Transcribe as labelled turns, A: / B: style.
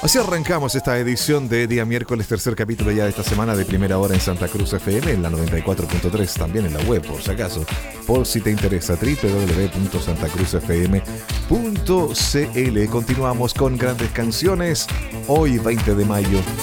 A: Así arrancamos esta edición de día miércoles, tercer capítulo ya de esta semana de Primera Hora en Santa Cruz FM, en la 94.3, también en la web por si acaso, por si te interesa, www.santacruzfm.cl. Continuamos con grandes canciones, hoy 20 de mayo